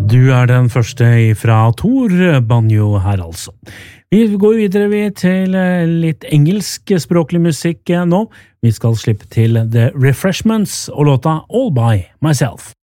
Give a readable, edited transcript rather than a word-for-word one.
Du den første fra Thor Banjo her altså. Vi går videre til litt engelskspråklig musikk nå. Vi skal slippe til The Refreshments og låta All By Myself.